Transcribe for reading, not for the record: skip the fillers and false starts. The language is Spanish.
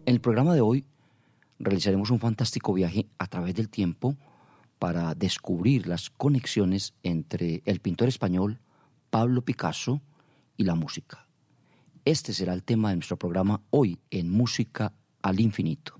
En el programa de hoy realizaremos un fantástico viaje a través del tiempo para descubrir las conexiones entre el pintor español Pablo Picasso y la música. Este será el tema de nuestro programa hoy en Música al Infinito.